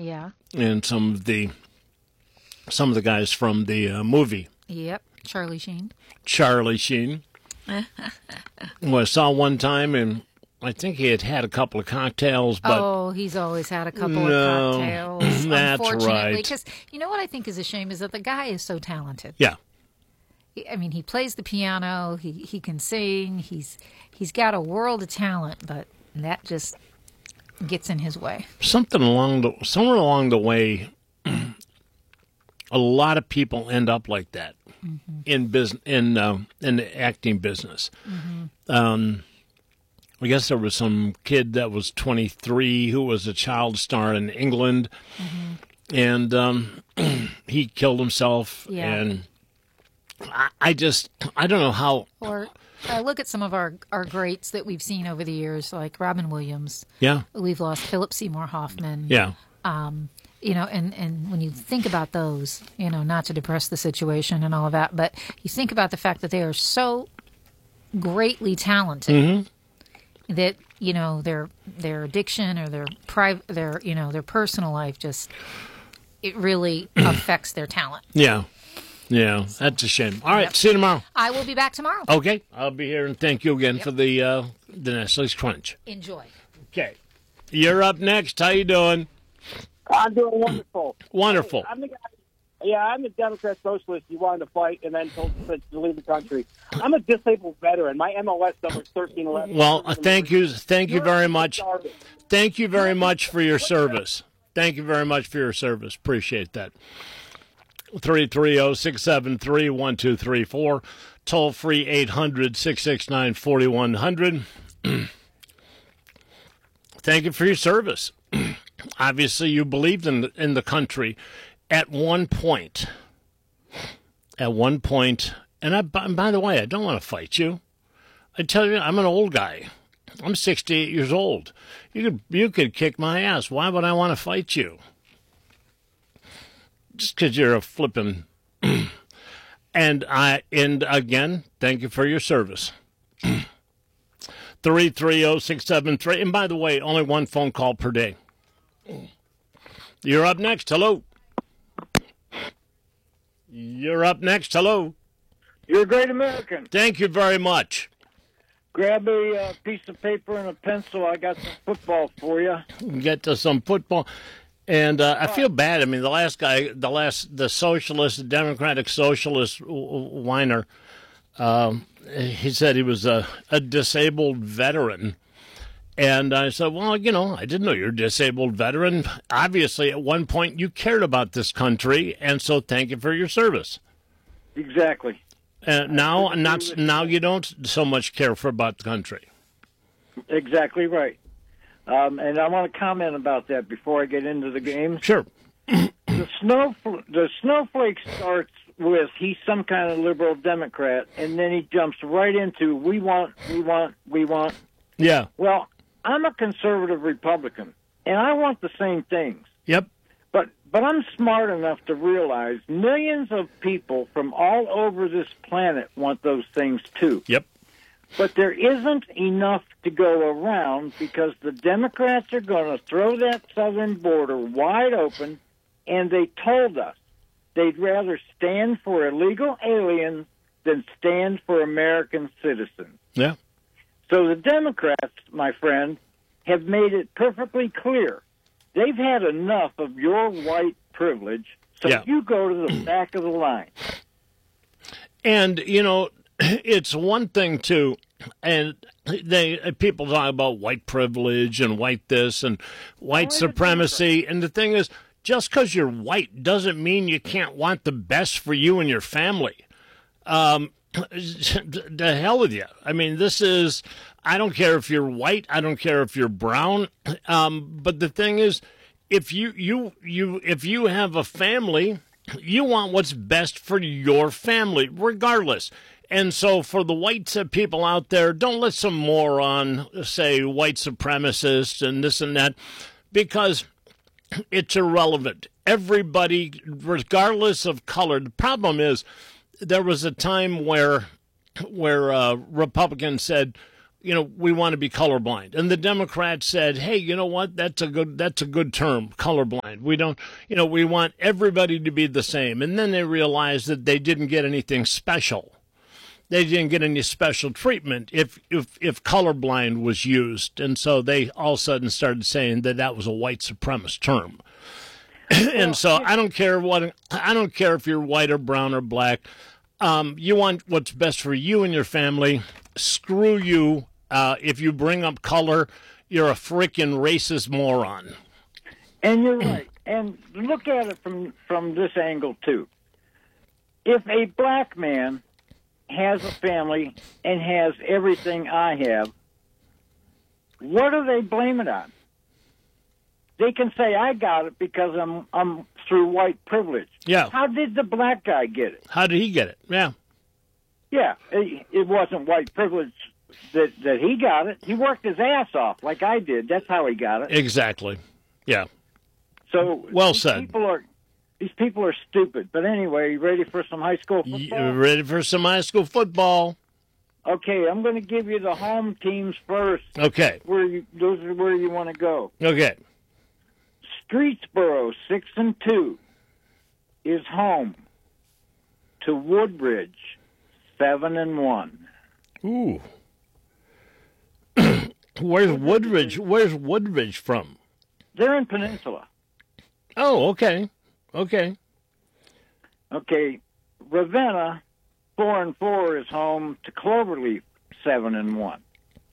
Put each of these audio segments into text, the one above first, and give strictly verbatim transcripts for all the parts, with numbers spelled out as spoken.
Yeah. And some of the some of the guys from the uh, movie. Yep. Charlie Sheen. Charlie Sheen. Well, I saw one time, and I think he had had a couple of cocktails, but oh, he's always had a couple no, of cocktails. That's unfortunately, right. Because you know what I think is a shame is that the guy is so talented. Yeah. I mean, he plays the piano. He he can sing. He's he's got a world of talent, but that just gets in his way. Something along the somewhere along the way, a lot of people end up like that mm-hmm. in business in uh, in the acting business. Mm-hmm. Um, I guess there was some kid that was twenty-three who was a child star in England, mm-hmm. and um, he killed himself. Yeah. And I, I just I don't know how. Or I look at some of our, our greats that we've seen over the years, like Robin Williams. Yeah. We've lost Philip Seymour Hoffman. Yeah. Um, you know, and, and when you think about those, you know, not to depress the situation and all of that, but you think about the fact that they are so greatly talented mm-hmm. that, you know, their their addiction or their private, their, you know, their personal life just, it really affects their talent. Yeah. Yeah, that's a shame. All right, yep. See you tomorrow. I will be back tomorrow. Okay, I'll be here, and thank you again yep. for the uh, the Nestle's Crunch. Enjoy. Okay, you're up next. How you doing? I'm doing wonderful. Wonderful. Hey, I'm the guy, yeah, I'm the Democrat socialist you wanted to fight and then told to leave the country. I'm a disabled veteran. My M L S number is thirteen eleven. Well, uh, thank you, thank you very much. Thank you very much for your service. Thank you very much for your service. Appreciate that. three three zero, six seven three, one two three four. Toll free eight hundred, six six nine, four one zero zero. Thank you for your service. Obviously, you believed in the, in the country at one point. At one point, and I, by the way, I don't want to fight you. I tell you, I'm an old guy. I'm sixty-eight years old. You could you could kick my ass. Why would I want to fight you? Just because you're a flippin'. and I and again, thank you for your service. three three zero, six seven three. And by the way, only one phone call per day. You're up next. Hello. You're up next. Hello. You're a great American. Thank you very much. Grab a uh, piece of paper and a pencil. I got some football for you. Get to some football. And uh, I feel bad. I mean, the last guy, the last, the socialist, the Democratic Socialist whiner, um, he said he was a, a disabled veteran. And I said, well, you know, I didn't know you're a disabled veteran. Obviously, at one point, you cared about this country, and so thank you for your service. Exactly. Uh, now, not now, you don't so much care for about the country. Exactly right. Um, and I want to comment about that before I get into the game. Sure. the snow the snowflake starts with he's some kind of liberal Democrat, and then he jumps right into we want, we want, we want. Yeah. Well, I'm a conservative Republican, and I want the same things. Yep. But but I'm smart enough to realize millions of people from all over this planet want those things too. Yep. But there isn't enough to go around because the Democrats are going to throw that southern border wide open, and they told us they'd rather stand for illegal aliens than stand for American citizens. Yeah. So the Democrats, my friend, have made it perfectly clear. They've had enough of your white privilege, so yeah. you go to the back of the line. And, you know, it's one thing, too, and they people talk about white privilege and white this and white supremacy, and the thing is, just because you're white doesn't mean you can't want the best for you and your family. Um, the hell with you. I mean, this is, I don't care if you're white, I don't care if you're brown, um, but the thing is, if you, you, you, if you have a family, you want what's best for your family, regardless. And so for the white people out there, don't let some moron say white supremacists and this and that, because it's irrelevant. Everybody, regardless of color, the problem is there was a time where where uh, Republicans said, you know, we want to be colorblind. And the Democrats said, hey, you know what? That's a good that's a good term, colorblind. We don't, you know, we want everybody to be the same. And then they realized that they didn't get anything special. They didn't get any special treatment if if if colorblind was used. And so they all of a sudden started saying that that was a white supremacist term. And so I don't care what I don't care if you're white or brown or black. Um, you want what's best for you and your family. Screw you. Uh, if you bring up color, you're a freaking racist moron. And you're right. And look at it from, from this angle, too. If a black man has a family and has everything I have, what do they blame it on? They can say, I got it because I'm I'm through white privilege. Yeah. How did the black guy get it? How did he get it? Yeah. Yeah, it, it wasn't white privilege that, that he got it. He worked his ass off like I did. That's how he got it. Exactly. Yeah. So well these said. People are, these people are stupid. But anyway, you ready for some high school football? You ready for some high school football? Okay, I'm going to give you the home teams first. Okay. Where you, those are where you want to go. Okay. Streetsboro, six and two, is home to Woodbridge, seven and one. Ooh. Where's Woodbridge? Where's Woodbridge from? They're in Peninsula. Oh, okay. Okay. Okay. Ravenna, four and four, is home to Cloverleaf, seven and one.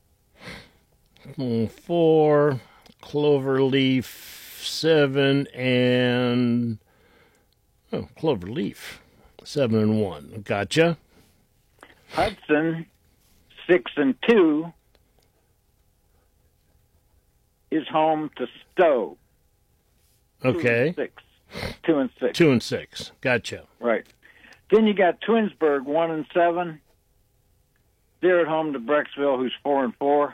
Mm, Four, Cloverleaf, seven, and oh, Cloverleaf, seven and one. Gotcha. Hudson, six and two, is home to Stowe. Okay. Two and six. Two and six. Two and six. Gotcha. Right. Then you got Twinsburg, one and seven. They're at home to Brecksville, who's four and four.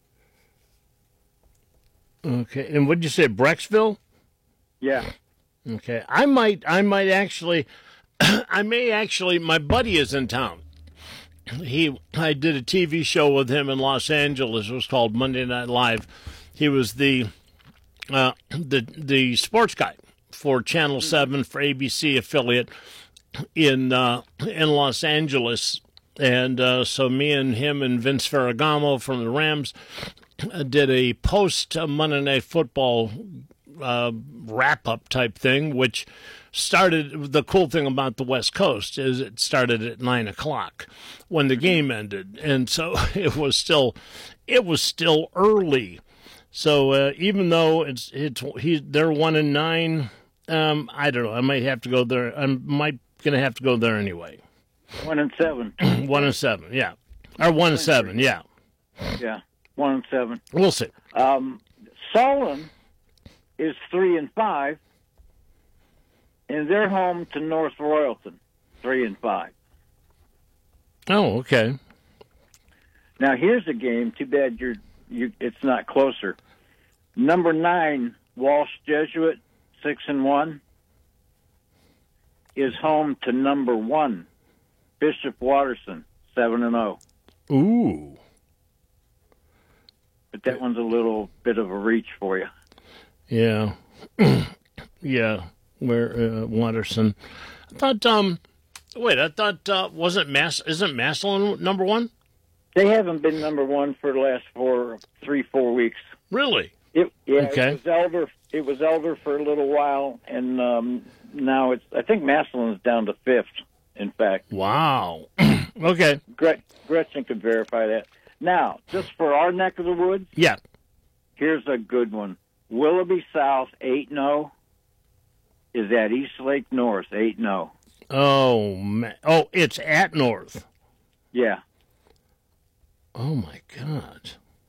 Okay. And what did you say, Brecksville? Yeah. Okay. I might. I might actually. I may actually. My buddy is in town. He. I did a T V show with him in Los Angeles. It was called Monday Night Live. He was the. Uh, the the sports guy for Channel Seven for A B C affiliate in uh, in Los Angeles, and uh, so me and him and Vince Ferragamo from the Rams uh, did a post Monday Night Football uh, wrap up type thing, which started. The cool thing about the West Coast is it started at nine o'clock when the game ended, and so it was still it was still early. So uh, even though it's it's he they're one and nine, um, I don't know. I might have to go there. I'm might gonna have to go there anyway. One and seven. One and seven, yeah, or one and seven, yeah. Yeah, one and seven. We'll see. Um, Solon is three and five, and they're home to North Royalton, three and five. Oh, okay. Now here's a game. Too bad you're. You, it's not closer. Number nine, Walsh Jesuit, six and one, is home to number one, Bishop Watterson, seven and zero. Ooh. But that one's a little bit of a reach for you. Yeah. Yeah. Where uh, Watterson? I thought. Um. Wait. I thought. Uh, wasn't Mass? Isn't Massillon number one? They haven't been number one for the last four, three, four weeks. Really? It, yeah, Okay. it was Elder. It was Elder for a little while, and um, now it's. I think Massillon's down to fifth. In fact, Wow. Okay. Gret- Gretchen could verify that. Now, just for our neck of the woods, Yeah. here's a good one. Willoughby South, eight and zero, is at East Lake North, eight and zero. Oh man. Oh, it's at North. Yeah. Oh my God.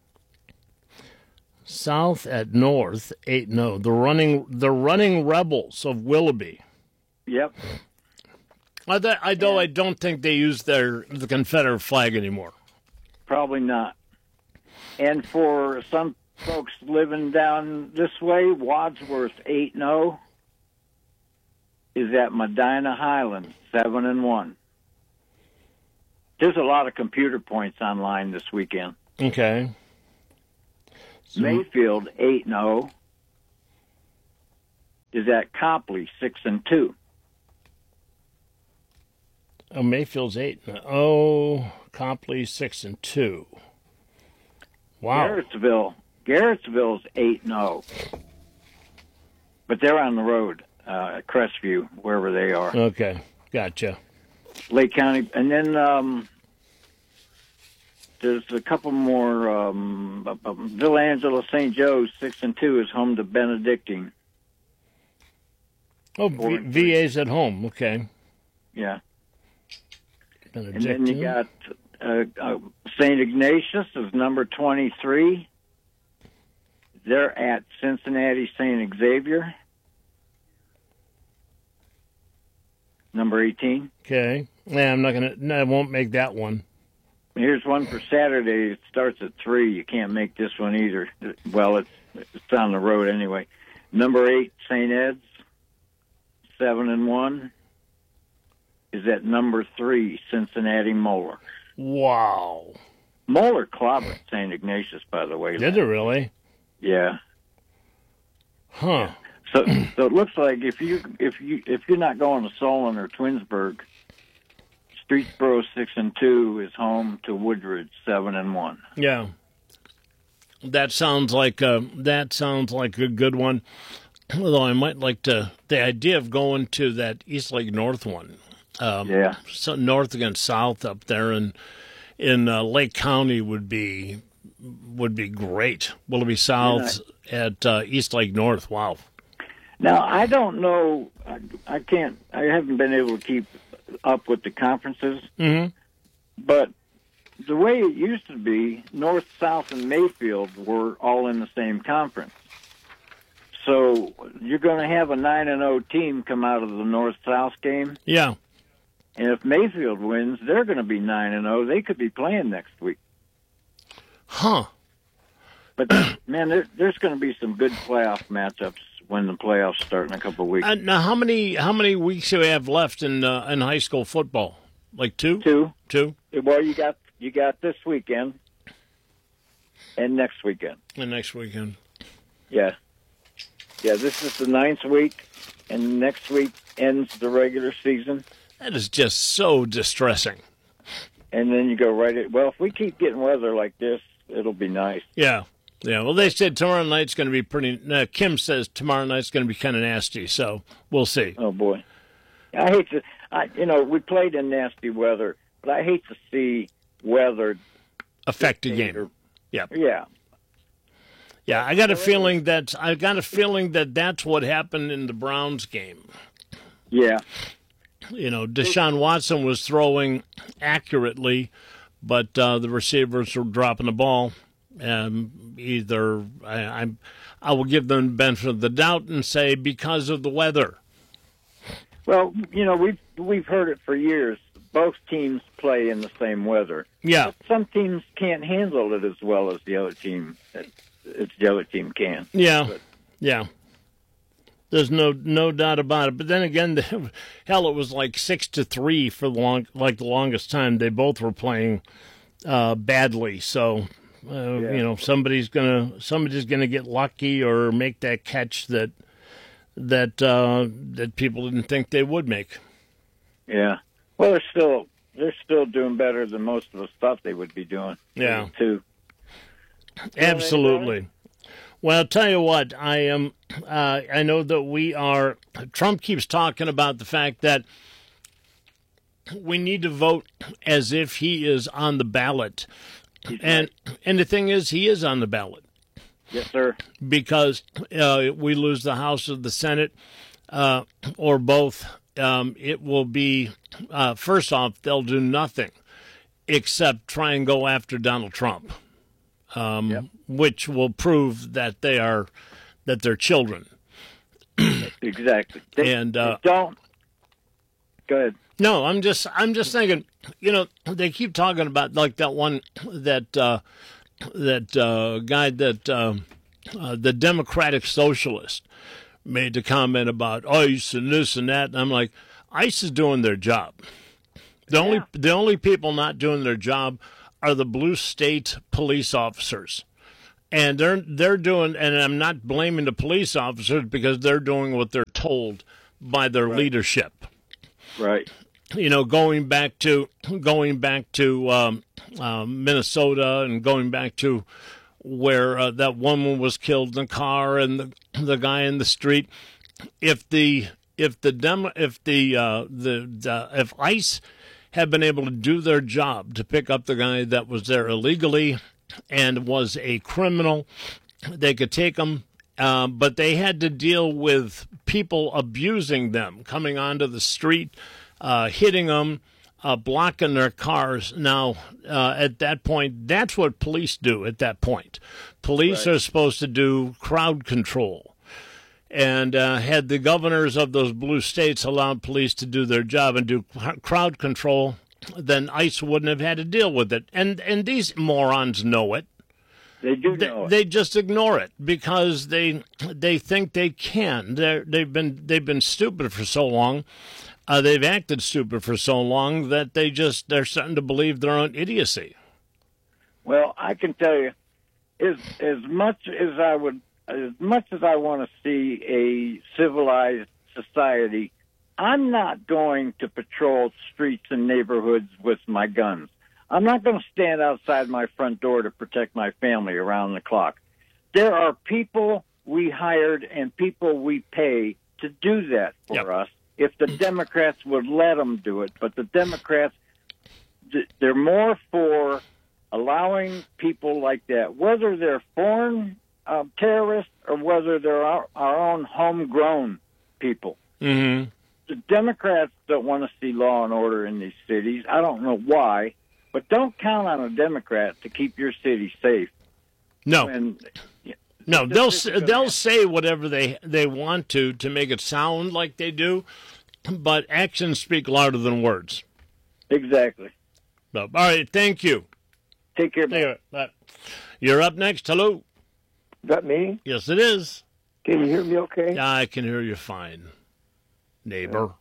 South at North, eight no. The running the running Rebels of Willoughby. Yep. I th- I though I don't think they use their the Confederate flag anymore. Probably not. And for some folks living down this way, Wadsworth, eight and zero, is at Medina Highlands, seven and one. There's a lot of computer points online this weekend. Okay. So, Mayfield eight and zero is at Copley six and two. oh, Mayfield's eight and oh, Copley six and two. Wow. Garrettsville, Garrettsville's eight and zero, but they're on the road uh, at Crestview, wherever they are. Okay, gotcha. Lake County, and then um, there's a couple more. Um, Villa Angela Saint Joe's six and two is home to Benedictine. Oh, v- V A's at home. Okay. Yeah. Benedictine. And then you got uh, uh, Saint Ignatius is number twenty-three. They're at Cincinnati Saint Xavier, number eighteen. Okay. Yeah, I'm not gonna. No, I won't make that one. Here's one for Saturday. It starts at three. You can't make this one either. Well, it's it's on the road anyway. Number eight, Saint Ed's, seven and one, is at number three, Cincinnati Moeller. Wow. Moeller clobbered Saint Ignatius, by the way. Did it really? Yeah. Huh. So, so it looks like if you if you if you're not going to Solon or Twinsburg, Streetsboro six and two is home to Woodridge seven and one. Yeah. That sounds like a, that sounds like a good one. Although I might like to, the idea of going to that East Lake North one. Um, Yeah. So north against south up there in in uh, Lake County would be would be great. Will it be south at uh, East Lake North? Wow. Now I don't know. I, I can't. I haven't been able to keep up with the conferences. Mm-hmm. But the way it used to be, North, South, and Mayfield were all in the same conference. So you're going to have a nine and zero team come out of the North South game. Yeah. And if Mayfield wins, they're going to be nine and zero. They could be playing next week. Huh. But man, there, there's going to be some good playoff matchups when the playoffs start in a couple of weeks. Uh, now, how many how many weeks do we have left in uh, in high school football? Like two? Two. Two. Well, you got you got this weekend and next weekend. And next weekend. Yeah. Yeah, this is the ninth week, and next week ends the regular season. That is just so distressing. And then you go right at, well, if we keep getting weather like this, it'll be nice. Yeah. Yeah, well, they said tomorrow night's going to be pretty, uh, Kim says tomorrow night's going to be kind of nasty, so we'll see. Oh, boy. I hate to, I, you know, we played in nasty weather, but I hate to see weather Affect the game. Yeah. Yeah. Yeah, I got a feeling that I got a feeling that that's what happened in the Browns game. Yeah. You know, Deshaun Watson was throwing accurately, but uh, the receivers were dropping the ball. Um, either I, I, I will give them the benefit of the doubt and say because of the weather. Well, you know, we've we've heard it for years. Both teams play in the same weather. Yeah. But some teams can't handle it as well as the other team. As the other team can. Yeah. But, yeah. There's no no doubt about it. But then again, the, hell, it was like six to three for the long, like the longest time. They both were playing uh, badly. So, uh, Yeah. you know, somebody's gonna somebody's gonna get lucky or make that catch that that uh, that people didn't think they would make. Yeah. Well, they're still they're still doing better than most of us thought they would be doing. Yeah. Too. Absolutely. Well, I'll tell you what, I am. Uh, I know that we are. Trump keeps talking about the fact that we need to vote as if he is on the ballot, He's and right. and the thing is, he is on the ballot Yes, sir. because uh, we lose the House or the Senate, uh, or both. Um, it will be uh, first off, they'll do nothing except try and go after Donald Trump. Um, Yep. Which will prove that they are that they're children. Exactly. They, And, uh, they don't. Go ahead. No, I'm just I'm just thinking. You know, they keep talking about like that one that uh, that uh, guy that uh, uh, the Democratic Socialist made the comment about ICE and this and that. And I'm like, ICE is doing their job. The only Yeah. the only people not doing their job are the blue state police officers. And they're they're doing, and I'm not blaming the police officers because they're doing what they're told by their Right. leadership. Right. You know, going back to going back to um, uh, Minnesota and going back to where uh, that woman was killed in the car and the the guy in the street. If the if the demo, if the uh, the, the if ICE had been able to do their job to pick up the guy that was there illegally and was a criminal, they could take him. Uh, but they had to deal with people abusing them, coming onto the street, uh, hitting them, uh, blocking their cars. Now, uh, at that point, that's what police do at that point. Police Right. are supposed to do crowd control. And uh, had the governors of those blue states allowed police to do their job and do c- crowd control, then ICE wouldn't have had to deal with it. And and these morons know it. They do They, know it. they just ignore it because they they think they can. They're, they've been they've been stupid for so long. Uh, they've acted stupid for so long that they just they're starting to believe their own idiocy. Well, I can tell you, as as much as I would, as much as I want to see a civilized society, I'm not going to patrol streets and neighborhoods with my guns. I'm not going to stand outside my front door to protect my family around the clock. There are people we hired and people we pay to do that for Yep. us if the Democrats would let them do it. But the Democrats, th- they're more for allowing people like that, whether they're foreign uh, terrorists or whether they're our, our own homegrown people. Mm-hmm. The Democrats don't want to see law and order in these cities. I don't know why, but don't count on a Democrat to keep your city safe. No, And no, they'll this is gonna they'll happen. say whatever they they want to to make it sound like they do, but actions speak louder than words. exactly. So, all right, thank you. Take care. There, uh, You're up next. Hello. Is that me? Yes, it is. Can you hear me okay? Yeah, I can hear you fine, neighbor.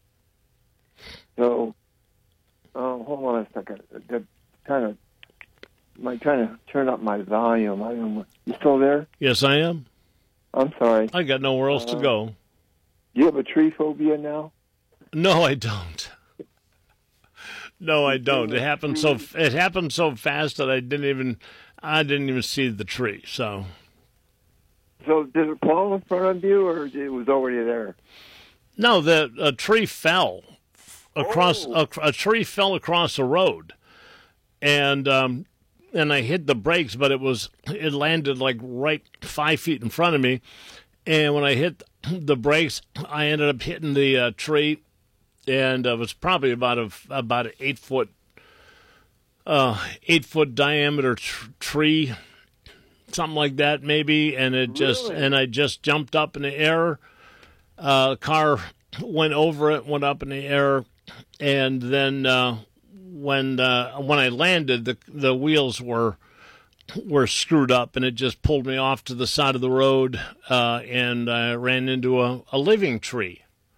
So, uh, hold on a second. The kind of, am trying to turn up my volume? I don't know. You still there? Yes, I am. I'm sorry. I got nowhere else to Uh, go. Do you have a tree phobia now? No, I don't. No, I don't. It happened so it happened so fast that I didn't even I didn't even see the tree. So So did it fall in front of you, or it was already there? no, the a tree fell across Oh. a, a tree fell across the road, and um, and I hit the brakes, but it was it landed like right five feet in front of me, and when I hit the brakes, I ended up hitting the uh, tree, and it was probably about a about an eight foot uh, eight foot diameter tr- tree, something like that maybe, and it just Really? and I just jumped up in the air. Uh, the car went over it, went up in the air, and then uh, when uh, when I landed, the the wheels were were screwed up, and it just pulled me off to the side of the road, uh, and I ran into a, a living tree.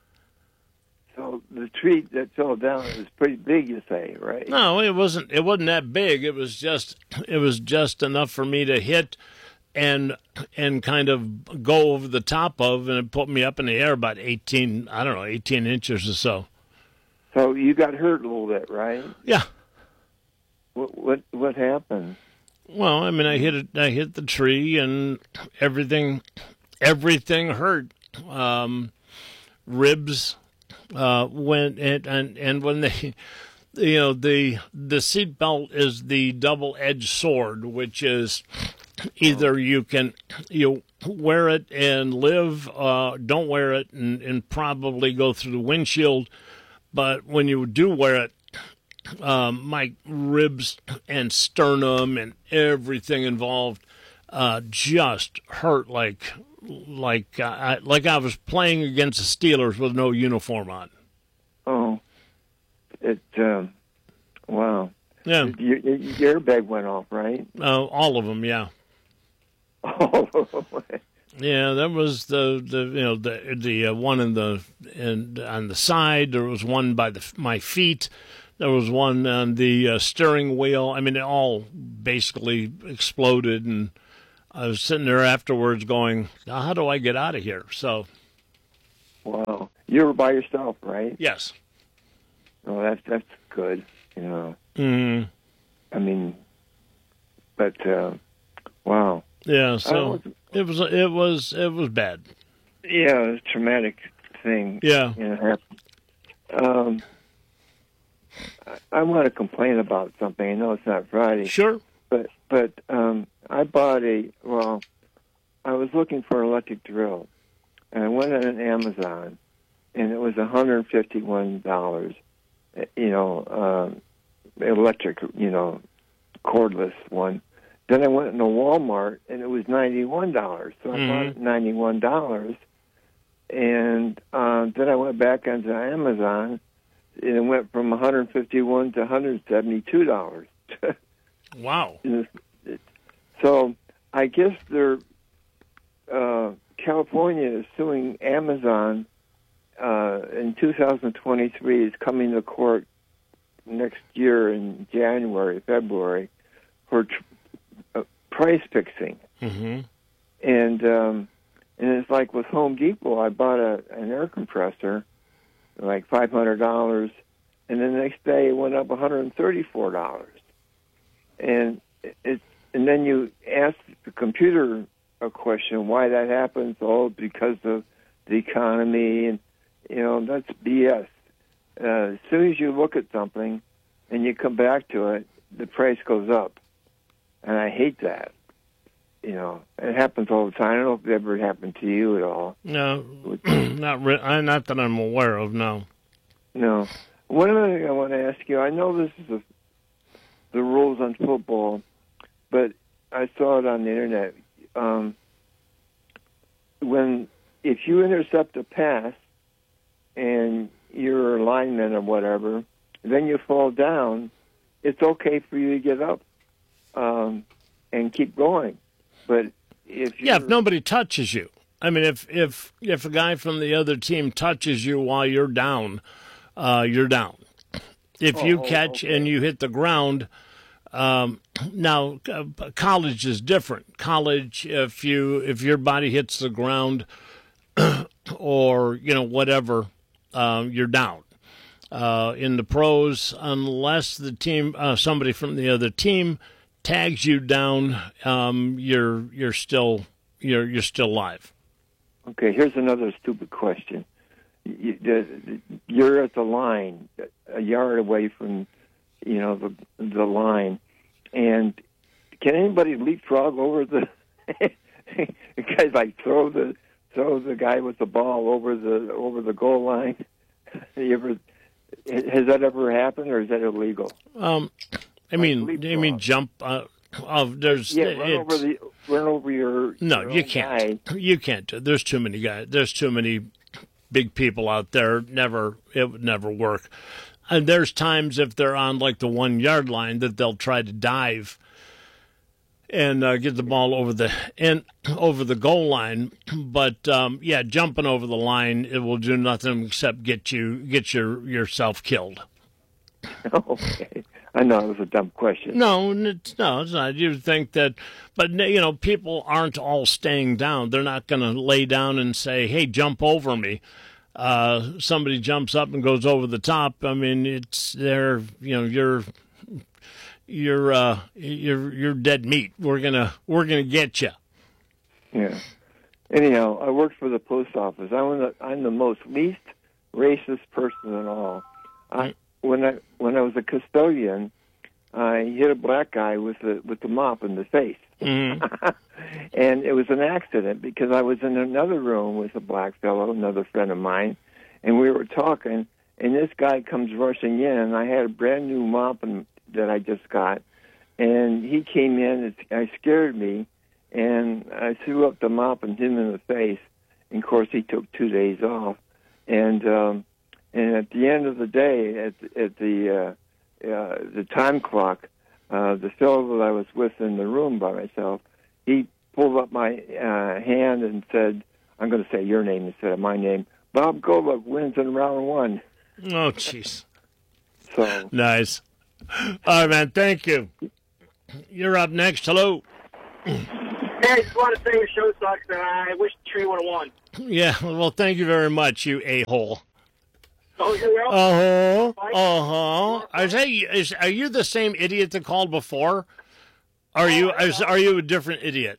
So the tree that fell down is pretty big, you say, right? No, it wasn't. It wasn't that big. It was just. It was just enough for me to hit, and and kind of go over the top of, and it put me up in the air about eighteen. I don't know, eighteen inches or so. So you got hurt a little bit, right? Yeah. What what what happened? Well, I mean, I hit it. I hit the tree, and everything, everything hurt. Um, ribs uh, went, and, and and when they, you know, the the seatbelt is the double-edged sword, which is either you can you wear it and live, uh, don't wear it and, and probably go through the windshield. But when you do wear it, um, my ribs and sternum and everything involved uh, just hurt like like uh, I, like I was playing against the Steelers with no uniform on. Oh, it. Um, wow. Yeah, Your, your airbag went off, right? uh, all of them. Yeah, Oh, yeah. That was the, the you know the the uh, one in the in on the side. There was one by the my feet. There was one on the uh, steering wheel. I mean, it all basically exploded, and I was sitting there afterwards going, now how do I get out of here? So, wow. You were by yourself, right? yes. Oh, that's that's good. You know. Mm. I mean, but uh, wow. Yeah. So was, it was it was it was bad. Yeah, it was a traumatic thing. Yeah. You know, happened. Um, I, I want to complain about something. I know it's not Friday. Sure. But but um, I bought a well. I was looking for an electric drill, and I went on Amazon, and it was one hundred fifty-one dollars. You know, um, electric. You know, cordless one. Then I went into Walmart, and it was ninety-one dollars. So I Mm-hmm. bought it ninety-one dollars, and uh, then I went back onto Amazon, and it went from one hundred fifty-one to one hundred seventy-two dollars. Wow. So I guess they're uh, California is suing Amazon uh, in two thousand twenty-three. It's coming to court next year in January, February for tr- uh, price fixing. Mm-hmm. And um, and it's like with Home Depot, I bought a an air compressor, like five hundred dollars, and the next day it went up one hundred and thirty-four dollars. And it, and then you ask the computer a question why that happens. Oh, because of the economy, and you know that's B S. Uh, as soon as you look at something and you come back to it, the price goes up, and I hate that. You know, it happens all the time. I don't know if it ever happened to you at all. No, not re- I, not that I'm aware of. No. No. One other thing I want to ask you. I know this is a, the rules on football, but I saw it on the internet. Um, when if you intercept a pass and you're a lineman or whatever, then you fall down, it's okay for you to get up um, and keep going. But if Yeah, if nobody touches you. I mean, if if if a guy from the other team touches you while you're down, uh, you're down. If you Oh, catch okay. and you hit the ground, um, now uh, college is different. College, if you if your body hits the ground, or you know whatever, um, you're down. Uh, in the pros, unless the team, uh, somebody from the other team tags you down, um, you're you're still you're you're still live. Okay, here's another stupid question. You, the, you're at the line, a yard away from, you know, the the line, and can anybody leapfrog over the? Guys like throw the throw the guy with the ball over the over the goal line. You ever? Has that ever happened, or is that illegal? Um, I mean, Like I mean, jump. Uh, of there's Yeah, run it's- over the run over your. No, your you own can't. guy. You can't. do- There's too many guys. There's too many big people out there. Never. It would never work. And there's times if they're on like the one yard line that they'll try to dive and uh, get the ball over the and over the goal line. But um, yeah, jumping over the line, it will do nothing except get you get your yourself killed. Okay, I know it was a dumb question. No, it's, no, it's not. You think that, but you know, people aren't all staying down. They're not going to lay down and say, "Hey, jump over me." Uh, somebody jumps up and goes over the top. I mean, it's there. You know, you're you're uh, you're you're dead meat. We're gonna we're gonna get you. Yeah. Anyhow, I worked for the post office. I'm the I'm the most least racist person in all. I when I when I was a custodian, I hit a black guy with the with the mop in the face, Mm-hmm. and it was an accident because I was in another room with a black fellow, another friend of mine, and we were talking, and this guy comes rushing in, and I had a brand new mop in, that I just got, and he came in, and I scared me, and I threw up the mop and hit him in the face, and of course he took two days off, and um, and at the end of the day, at at the uh, uh, the time clock, uh, the fellow that I was with in the room by myself, he pulled up my uh, hand and said, I'm going to say your name instead of my name, Bob Golick wins in round one. Oh, jeez. So Nice. All right, man. Thank you. You're up next. Hello. Hey, I just want to say your show sucks, and I wish Tree would have won. Yeah, well, thank you very much, you a-hole. Oh, you will? Uh-huh. Uh-huh. I say, is, are you the same idiot that called before? Are you is, are you a different idiot?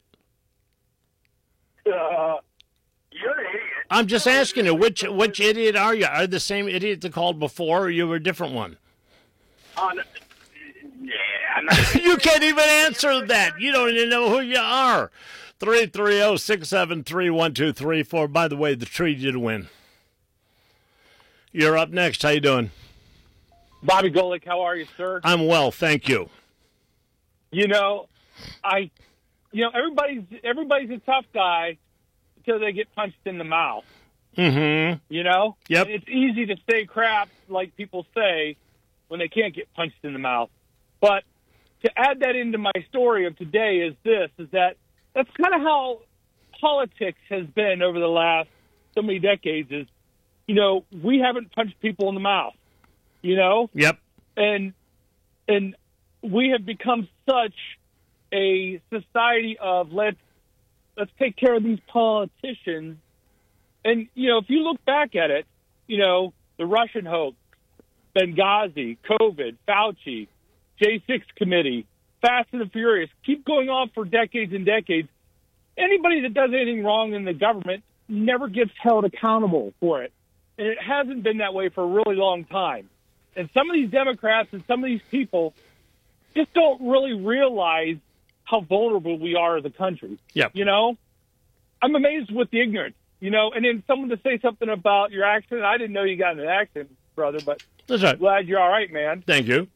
Uh, you're an idiot. I'm just asking you, which which idiot are you? Are you the same idiot that called before, or you were a different one? Uh, yeah, I'm not. You can't even answer that. You don't even know who you are. three three zero, six seven three, one two three four. By the way, the Tree did win. You're up next. How you doing? Bobby Golick, how are you, sir? I'm well, thank you. You know, I, you know, everybody's everybody's a tough guy until they get punched in the mouth. Mm-hmm. You know? Yep. And it's easy to say crap, like people say, when they can't get punched in the mouth. But to add that into my story of today is this, is that that's kind of how politics has been over the last so many decades is, you know, we haven't punched people in the mouth, you know? Yep. And and we have become such a society of let's let's take care of these politicians. And, you know, if you look back at it, you know, the Russian hoax, Benghazi, COVID, Fauci, J six committee, Fast and the Furious, keep going on for decades and decades. Anybody that does anything wrong in the government never gets held accountable for it. And it hasn't been that way for a really long time. And some of these Democrats and some of these people just don't really realize how vulnerable we are as a country. Yep. You know, I'm amazed with the ignorance, you know, and then someone to say something about your accident. I didn't know you got in an accident, brother, but That's right. glad you're all right, man. Thank you.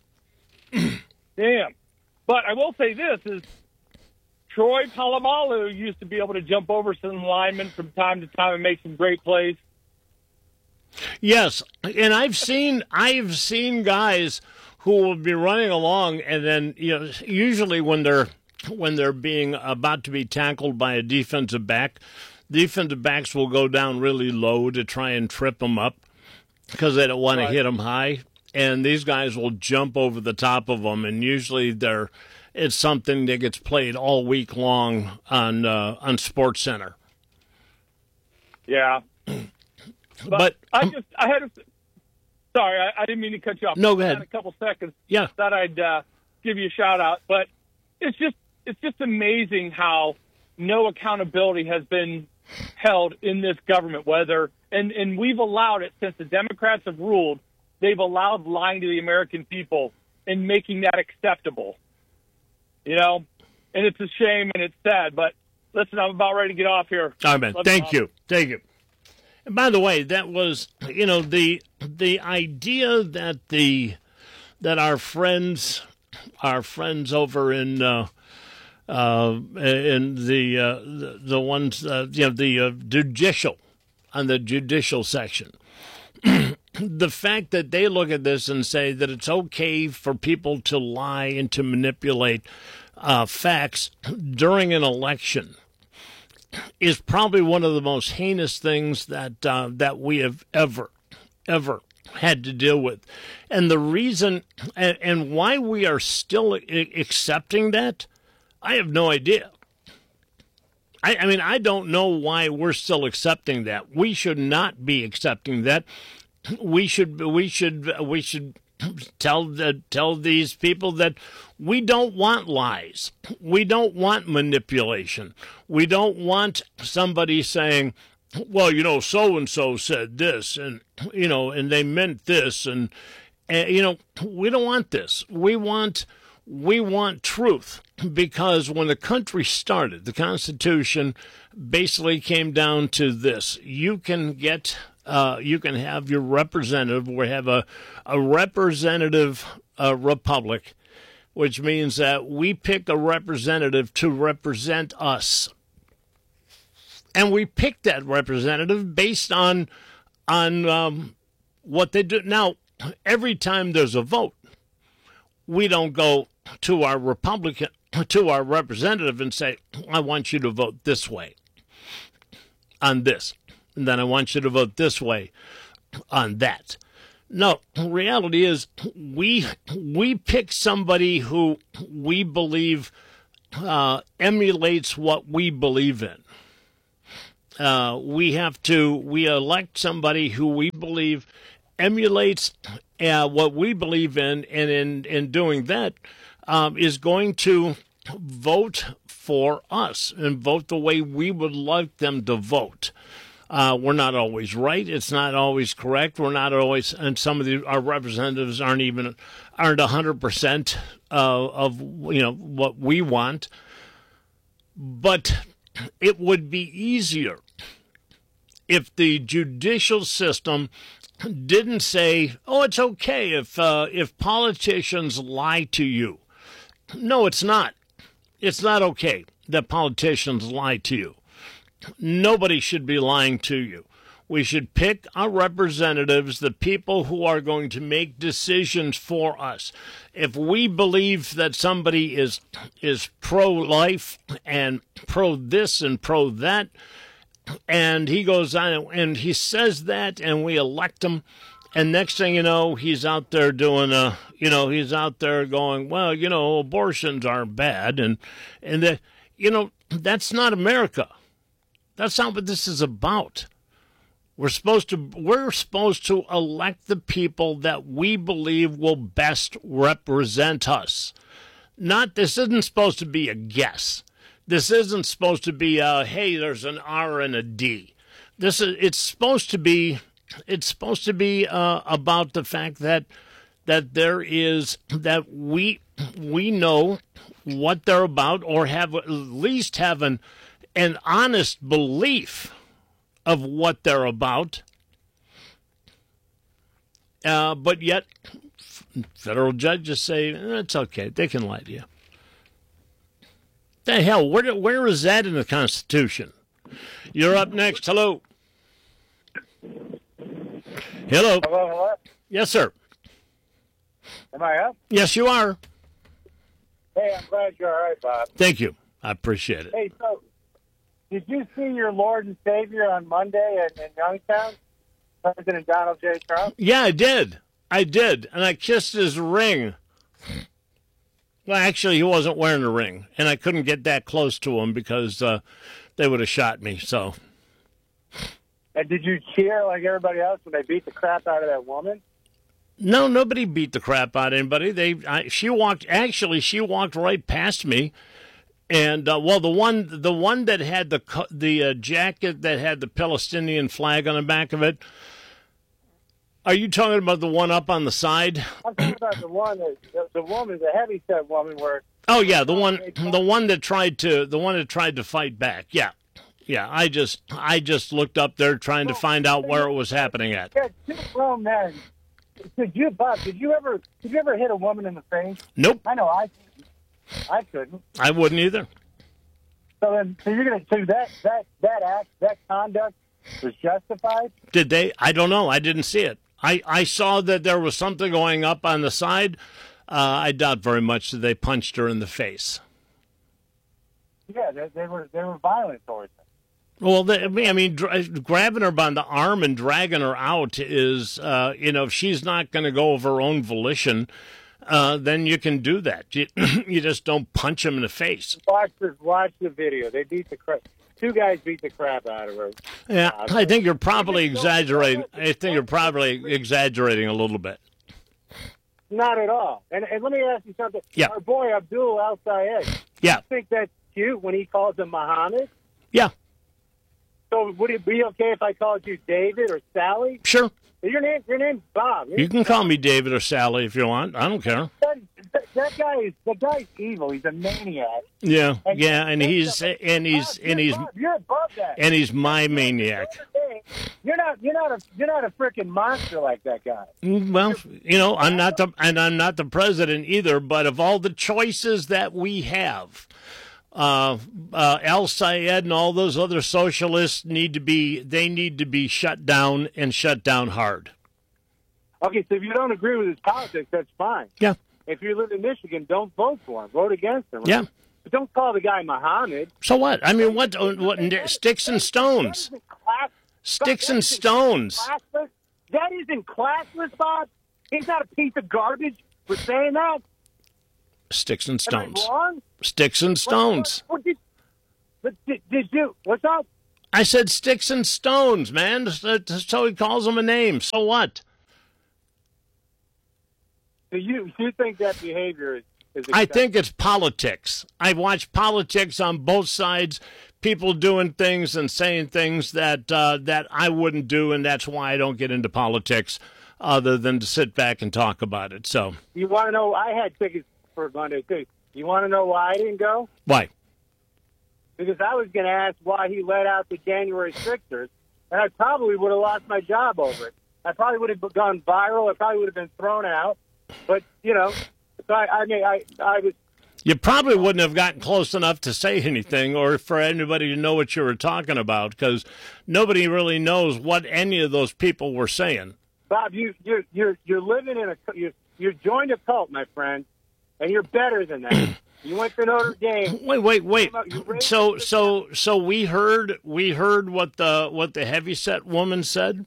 Damn. But I will say this is Troy Polamalu used to be able to jump over some linemen from time to time and make some great plays. Yes, and I've seen I've seen guys who will be running along, and then you know, usually when they're when they're being about to be tackled by a defensive back, defensive backs will go down really low to try and trip them up because they don't want Right. to hit them high, and these guys will jump over the top of them, and usually they're it's something that gets played all week long on uh, on Sports Center. Yeah. But, But I just, I had a, sorry, I, I didn't mean to cut you off. No, go I ahead. had a couple seconds. Yeah. Thought I'd uh, give you a shout out. But it's just, it's just amazing how no accountability has been held in this government, whether, and, and we've allowed it since the Democrats have ruled, they've allowed lying to the American people and making that acceptable. You know, and it's a shame and it's sad, but listen, I'm about ready to get off here. All right, man. Love Thank Bob. you. Thank you. And by the way, that was, you know, the the idea that the that our friends, our friends over in uh, uh, in the, uh, the the ones, uh, you know, the uh, judicial, on the judicial section, the fact that they look at this and say that it's okay for people to lie and to manipulate uh, facts during an election is probably one of the most heinous things that uh, that we have ever, ever had to deal with. And the reason and, and why we are still I- accepting that, I have no idea. I, I mean, I don't know why we're still accepting that. We should not be accepting that. We should we should we should tell the, tell these people that we don't want lies. We don't want manipulation. We don't want somebody saying, well, you know, so and so said this, and you know, and they meant this, and, and you know, we don't want this. We want we want truth, because when the country started, the Constitution basically came down to this: you can get. Uh, you can have your representative. We have a, a representative uh, republic, which means that we pick a representative to represent us. And we pick that representative based on, on um, what they do. Now, every time there's a vote, we don't go to our Republican, to our representative and say, I want you to vote this way on this. And then I want you to vote this way on that. No, reality is we we pick somebody who we believe uh, emulates what we believe in. Uh, we have to we elect somebody who we believe emulates uh, what we believe in, and in in doing that um, is going to vote for us and vote the way we would like them to vote. Uh, we're not always right. It's not always correct. We're not always, and some of the, our representatives aren't even aren't a hundred percent of you know what we want. But it would be easier if the judicial system didn't say, "Oh, it's okay if uh, if politicians lie to you." No, it's not. It's not okay that politicians lie to you. Nobody should be lying to you. We should pick our representatives, the people who are going to make decisions for us. If we believe that somebody is is pro-life and pro this and pro that, and he goes on and he says that, and we elect him, and next thing you know, he's out there doing a, you know, he's out there going, well, you know, abortions are bad, and and the, you know, that's not America. That's not what this is about. We're supposed to we're supposed to elect the people that we believe will best represent us. Not this isn't supposed to be a guess. This isn't supposed to be a hey, there's an R and a D. This is it's supposed to be it's supposed to be uh, about the fact that that there is that we we know what they're about, or have at least have an an honest belief of what they're about, uh, but yet federal judges say eh, it's okay, they can lie to you. The hell, where where is that in the Constitution? You're up next. Hello. Hello. Hello, hello. Yes, sir. Am I up? Yes, you are. Hey, I'm glad you're all right, Bob. Thank you. I appreciate it. Hey, so did you see your Lord and Savior on Monday in, in Youngstown, President Donald J. Trump? Yeah, I did. I did, and I kissed his ring. Well, actually, he wasn't wearing a ring, and I couldn't get that close to him because uh, they would have shot me. So. And did you cheer like everybody else when they beat the crap out of that woman? No, nobody beat the crap out of anybody. They, I, she walked. Actually, she walked right past me. And uh, well, the one, the one that had the the uh, jacket that had the Palestinian flag on the back of it. Are you talking about the one up on the side? I'm talking about the one that the, the woman, the heavyset woman, where. Oh yeah, the one, the one that tried to, the one that tried to fight back. Yeah, yeah. I just, I just looked up there trying to find out where it was happening at. Yeah, two grown men. Did you, Bob? Did you ever, did you ever hit a woman in the face? Nope. I know I. I couldn't. I wouldn't either. So then, so you're going to so that that that act, that conduct was justified? Did they? I don't know. I didn't see it. I, I saw that there was something going up on the side. Uh, I doubt very much that they punched her in the face. Yeah, they, they were they were violent towards her. Well, they, I mean, dra- grabbing her by the arm and dragging her out is, uh, you know, if she's not going to go of her own volition. Uh, then you can do that. You, you just don't punch them in the face. Watch the watch the video. They beat the crap. Two guys beat the crap out of her. Yeah, uh, I think you're probably exaggerating. I think you're probably exaggerating a little bit. Not at all. And, and let me ask you something. Yeah. Our boy Abdul Al Sayed. Yeah. You think that's cute when he calls him Muhammad? Yeah. So would it be okay if I called you David or Sally? Sure. Your name, your name's Bob. Your You can call me David or Sally if you want. I don't care. That, that, that guy is the guy's evil. He's a maniac. Yeah, And- yeah, and he's and he's Bob, and you're he's above, you're above that. and he's my maniac. You're not. You're not a. You're not a freaking monster like that guy. Well, you know, I'm not the and I'm not the president either. But of all the choices that we have, uh, uh, Al Sayed and all those other socialists need to be. They need to be shut down and shut down hard. Okay, so if you don't agree with his politics, that's fine. Yeah. If you live in Michigan, don't vote for him. Vote against him. Yeah. But don't call the guy Muhammad. So what? I mean, what? What? Sticks and stones. That isn't class- Sticks that and isn't stones. classist. That isn't classless, Bob? He's not a piece of garbage for saying that. Sticks and stones. Am I wrong? Sticks and stones. What, what, what did, but did, did you? What's up? I said sticks and stones, man. So he calls them a name. So what? Do you you think that behavior is? is I think it's politics. I watch politics on both sides. People doing things and saying things that uh, that I wouldn't do, and that's why I don't get into politics, other than to sit back and talk about it. So you want to know? I had tickets for Monday too. You want to know why I didn't go? Why? Because I was going to ask why he let out the January Sixers, and I probably would have lost my job over it. I probably would have gone viral. I probably would have been thrown out. But you know, so I, I mean, I, I was. You probably wouldn't have gotten close enough to say anything or for anybody to know what you were talking about, because nobody really knows what any of those people were saying. Bob, you you're you're you're living in a you you joined a cult, my friend, and you're better than that. You went to Notre Dame. Wait, wait, wait. So, so, so we heard we heard what the what the heavyset woman said.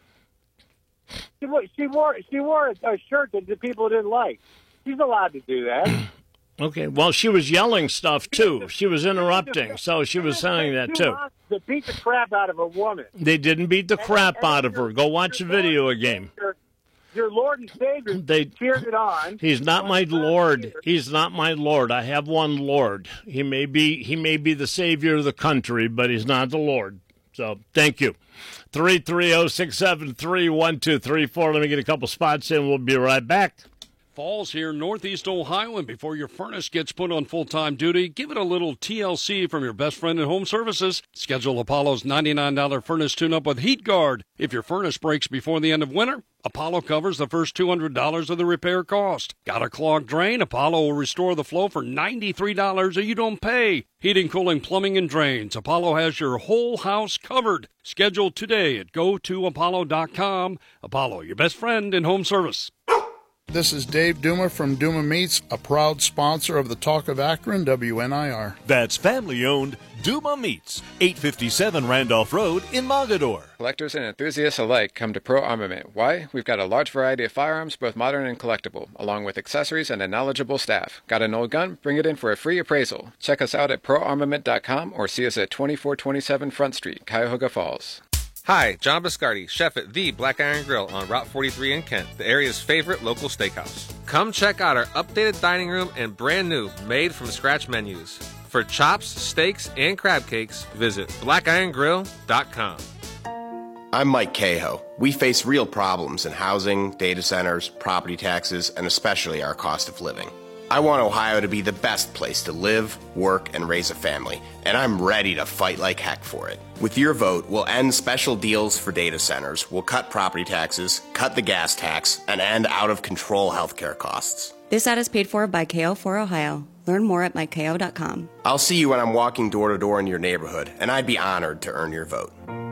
She wore she wore she wore a shirt that the people didn't like. She's allowed to do that. Okay. Well, she was yelling stuff too. She was interrupting, so she was saying that too. They beat the crap out of a woman. They didn't beat the crap out of her. Go watch the video game. Your Lord and Savior they, cheered it on. He's not my Lord. He's not my Lord. I have one Lord. He may be he may be the Savior of the country, but he's not the Lord. So thank you. three three zero, six seven three, one two three four. Let me get a couple spots in. We'll be right back. Falls here, Northeast Ohio, and before your furnace gets put on full-time duty, give it a little T L C from your best friend in home services. Schedule Apollo's ninety-nine dollars furnace tune-up with Heat Guard. If your furnace breaks before the end of winter, Apollo covers the first two hundred dollars of the repair cost. Got a clogged drain? Apollo will restore the flow for ninety-three dollars or you don't pay. Heating, cooling, plumbing, and drains. Apollo has your whole house covered. Schedule today at go to apollo dot com. Apollo, your best friend in home service. This is Dave Duma from Duma Meats, a proud sponsor of the Talk of Akron, W N I R. That's family-owned Duma Meats, eight fifty-seven Randolph Road in Mogadore. Collectors and enthusiasts alike come to Pro Armament. Why? We've got a large variety of firearms, both modern and collectible, along with accessories and a knowledgeable staff. Got an old gun? Bring it in for a free appraisal. Check us out at pro armament dot com or see us at twenty-four twenty-seven Front Street, Cuyahoga Falls. Hi, John Biscardi, chef at The Black Iron Grill on Route forty-three in Kent, the area's favorite local steakhouse. Come check out our updated dining room and brand new, made-from-scratch menus. For chops, steaks, and crab cakes, visit black iron grill dot com. I'm Mike Cahoe. We face real problems in housing, data centers, property taxes, and especially our cost of living. I want Ohio to be the best place to live, work, and raise a family, and I'm ready to fight like heck for it. With your vote, we'll end special deals for data centers, we'll cut property taxes, cut the gas tax, and end out-of-control healthcare costs. This ad is paid for by K O for Ohio. Learn more at mike k o dot com. I'll see you when I'm walking door to door in your neighborhood, and I'd be honored to earn your vote.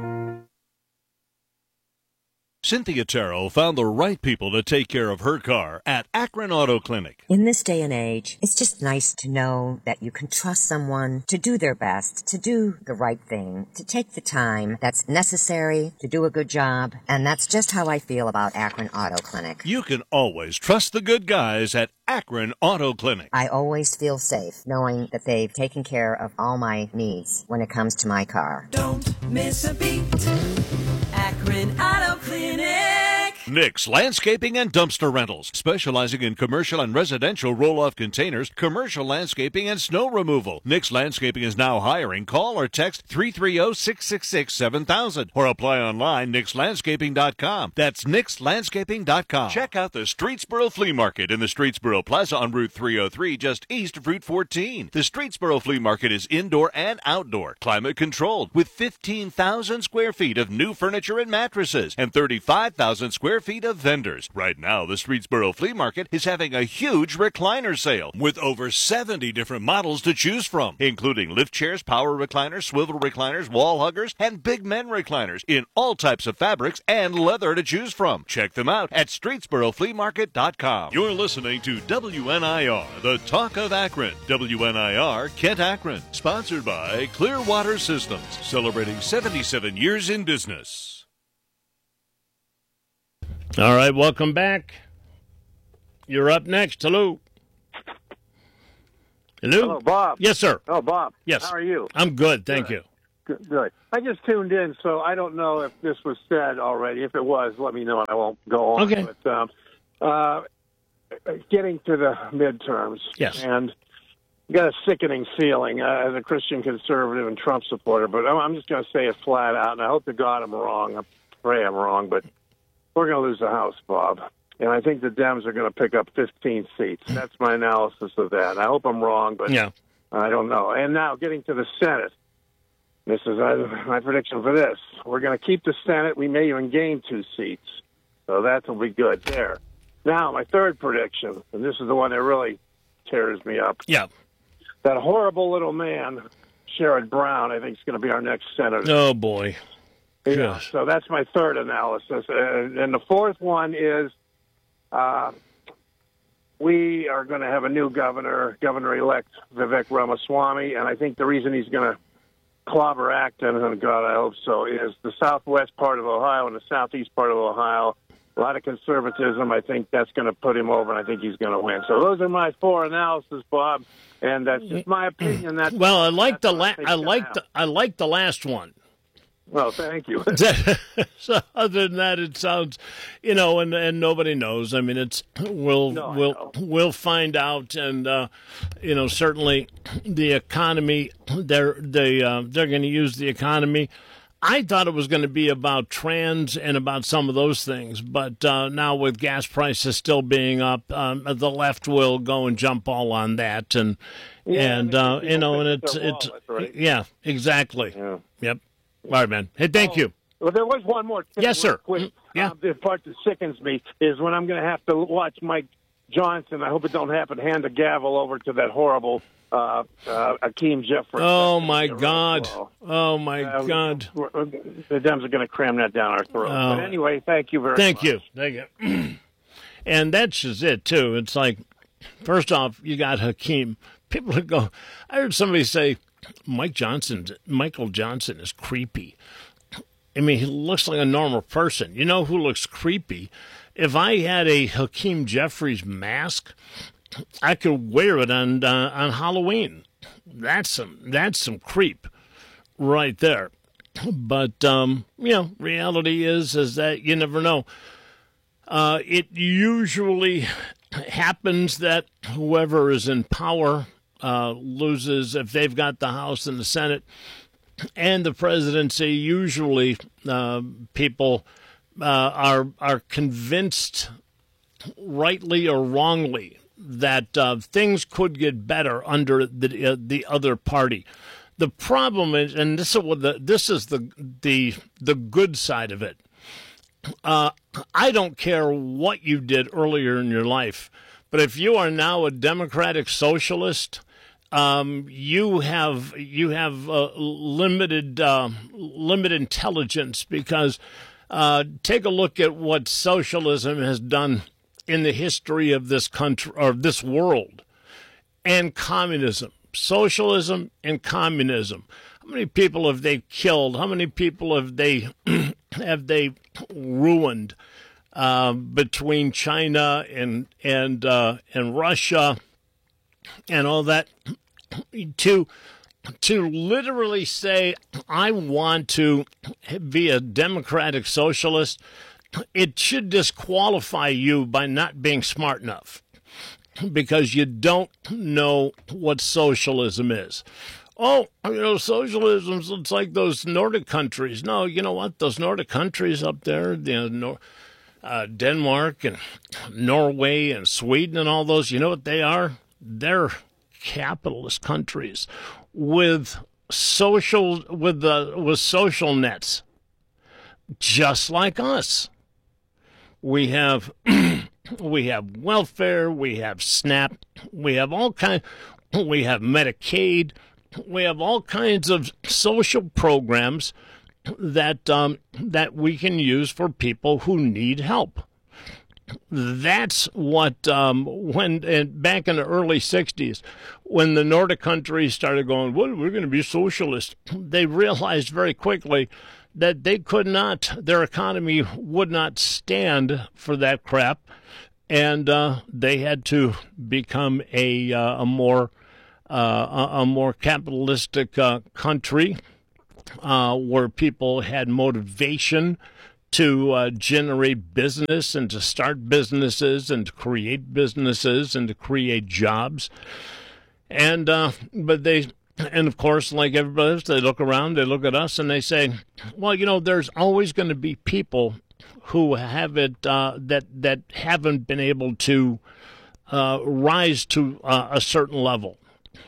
Cynthia Terrell found the right people to take care of her car at Akron Auto Clinic. In this day and age, it's just nice to know that you can trust someone to do their best, to do the right thing, to take the time that's necessary to do a good job. And that's just how I feel about Akron Auto Clinic. You can always trust the good guys at Akron Auto Clinic. I always feel safe knowing that they've taken care of all my needs when it comes to my car. Don't miss a beat. Akron Auto Clinic. Nick's Landscaping and Dumpster Rentals, specializing in commercial and residential roll-off containers, commercial landscaping, and snow removal. Nick's Landscaping is now hiring. Call or text three three zero, six six six, seven thousand or apply online, nix landscaping dot com. That's nix landscaping dot com. Check out the Streetsboro Flea Market in the Streetsboro Plaza on Route three oh three, just east of Route fourteen. The Streetsboro Flea Market is indoor and outdoor, climate-controlled, with fifteen thousand square feet of new furniture and mattresses and thirty-five thousand square feet of vendors. Right now, the Streetsboro Flea Market is having a huge recliner sale with over seventy different models to choose from, including lift chairs, power recliners, swivel recliners, wall huggers, and big men recliners in all types of fabrics and leather to choose from. Check them out at streetsboro flea market dot com. You're listening to W N I R, the Talk of Akron. W N I R Kent Akron, sponsored by Clearwater Systems, celebrating seventy-seven years in business. All right, welcome back. You're up next. Hello. Hello. Hello, Bob. Yes, sir. Oh, Bob. Yes. How are you? I'm good, thank Good. you. Good, good. I just tuned in, so I don't know if this was said already. If it was, let me know, and I won't go on. Okay. But um, uh, getting to the midterms, yes, and got a sickening feeling uh, as a Christian conservative and Trump supporter. But I'm, I'm just going to say it flat out, and I hope to God I'm wrong. I pray I'm wrong, but we're going to lose the House, Bob. And I think the Dems are going to pick up fifteen seats. That's my analysis of that. And I hope I'm wrong, but yeah. I don't know. And now getting to the Senate. This is uh, my prediction for this. We're going to keep the Senate. We may even gain two seats. So that will be good there. Now, my third prediction, and this is the one that really tears me up. Yeah. That horrible little man, Sherrod Brown, I think is going to be our next senator. Oh, boy. Yeah, Yes. so that's my third analysis. Uh, and the fourth one is uh, we are going to have a new governor, Governor-elect Vivek Ramaswamy, and I think the reason he's going to clobber Acton, and God, I hope so, is the southwest part of Ohio and the southeast part of Ohio. A lot of conservatism. I think that's going to put him over, and I think he's going to win. So those are my four analysis, Bob, and that's just my opinion. That's well, I like the la- think I gonna like happen. the I like the last one. Well, thank you. So other than that, it sounds, you know, and, and nobody knows. I mean, it's we'll No, I we'll know. we'll find out, and uh, you know, certainly the economy. They're they uh, they're going to use the economy. I thought it was going to be about trans and about some of those things, but uh, now with gas prices still being up, um, the left will go and jump all on that, and Yeah, and I uh, think you know, people and think it's it's it's their wallet, right? yeah, exactly. Yeah. Yep. All right, man. Hey, thank Oh, you. Well, there was one more thing. Yes, real sir. Quick. Yeah. Uh, the part that sickens me is when I'm going to have to watch Mike Johnson. I hope it don't happen. Hand the gavel over to that horrible uh, uh, Akeem Jeffries. Oh That's my gonna be God! real Oh my Uh, God! The Dems are going to cram that down our throat. Oh. But anyway, thank you very Thank much. you. Thank you. And that's just it too. It's like, first off, you got Hakeem. People would go. I heard somebody say, Mike Johnson, Michael Johnson is creepy. I mean, he looks like a normal person. You know who looks creepy? If I had a Hakeem Jeffries mask, I could wear it on uh, on Halloween. That's some that's some creep right there. But um, you know, reality is is that you never know. Uh, it usually happens that whoever is in power uh, loses if they've got the House and the Senate and the presidency. Usually, uh, people uh, are are convinced, rightly or wrongly, that uh, things could get better under the uh, the other party. The problem is, and this is what the this is the the the good side of it. Uh, I don't care what you did earlier in your life, but if you are now a democratic socialist, um, you have you have uh, limited uh, limited intelligence because uh, take a look at what socialism has done in the history of this country or this world, and communism, socialism and communism. How many people have they killed? How many people have they have they ruined uh, between China and and uh, and Russia and all that? To to literally say I want to be a democratic socialist, it should disqualify you by not being smart enough because you don't know what socialism is. Oh, you know, socialism's it's like those Nordic countries. No, you know what? Those Nordic countries up there, you know, uh, Denmark and Norway and Sweden and all those, you know what they are? They're capitalist countries with social with the with social nets, just like us. We have we have welfare, we have SNAP, we have all kind, we have Medicaid. We have all kinds of social programs that um, that we can use for people who need help. That's what um, when and back in the early sixties, when the Nordic countries started going, well, we're going to be socialist, they realized very quickly that they could not, their economy would not stand for that crap, and uh, they had to become a uh, a more uh, a more capitalistic uh, country uh, where people had motivation to uh, generate business and to start businesses and to create businesses and to create jobs. And uh, but they, and of course, like everybody else, they look around, they look at us, and they say, well, you know, there's always going to be people who have it uh, that that haven't been able to uh, rise to uh, a certain level.